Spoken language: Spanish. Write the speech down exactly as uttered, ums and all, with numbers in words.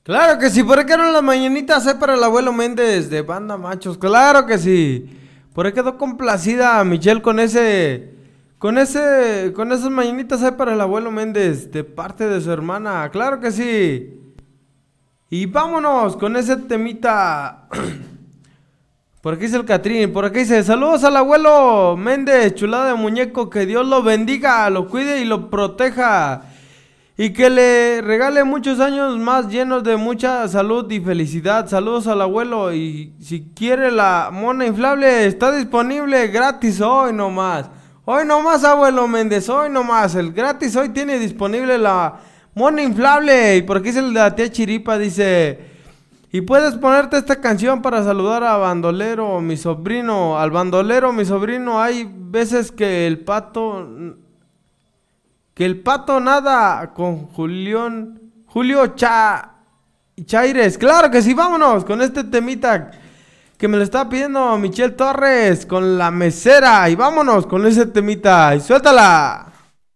Claro que sí, por qué eran las mañanitas hay para el abuelo Méndez de Banda Machos, claro que sí. Por ahí quedó complacida Michelle con ese, con ese, con esas mañanitas hay para el abuelo Méndez de parte de su hermana, claro que sí. Y vámonos con ese temita. Por aquí dice el Catrín, por aquí dice, saludos al abuelo Méndez, chulada de muñeco, que Dios lo bendiga, lo cuide y lo proteja. Y que le regale muchos años más llenos de mucha salud y felicidad. Saludos al abuelo. Y si quiere la mona inflable, está disponible gratis hoy nomás. Hoy nomás, abuelo Méndez, hoy nomás. El gratis hoy tiene disponible la mona inflable. Y por aquí dice la tía Chiripa, dice... Y puedes ponerte esta canción para saludar a Bandolero, mi sobrino. Al Bandolero, mi sobrino, hay veces que el pato... Que el pato nada con Julián, Julio Cha, Chaires. Claro que sí, vámonos con este temita que me lo está pidiendo Michelle Torres con la mesera. Y vámonos con ese temita. Y suéltala.